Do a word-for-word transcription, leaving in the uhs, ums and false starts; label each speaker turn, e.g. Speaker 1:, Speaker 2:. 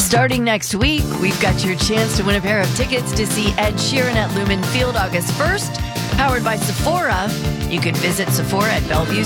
Speaker 1: Starting next week, we've got your chance to win a pair of tickets to see Ed Sheeran at Lumen Field August first, powered by Sephora. You can visit Sephora at Bellevue